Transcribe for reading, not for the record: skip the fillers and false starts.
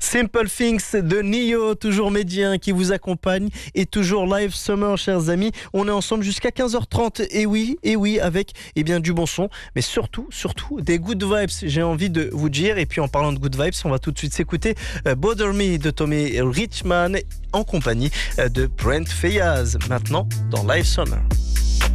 Simple Things de Nio, toujours médien qui vous accompagne et toujours live summer, chers amis. On est ensemble jusqu'à 15h30 et oui, avec du bon son, mais surtout des good vibes, j'ai envie de vous dire. Et puis en parlant de good vibes, on va tout de suite s'écouter Bother Me de Tommy Richman en compagnie de Brent Fayaz, maintenant dans Live Summer.